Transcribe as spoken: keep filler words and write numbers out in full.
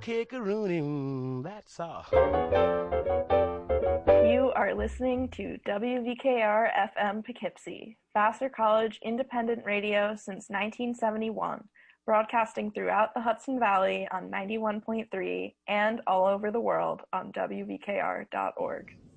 kickaroony, that's all. You are listening to W V K R F M Poughkeepsie, Vassar College independent radio since nineteen seventy-one, broadcasting throughout the Hudson Valley on ninety-one point three and all over the world on W V K R dot org.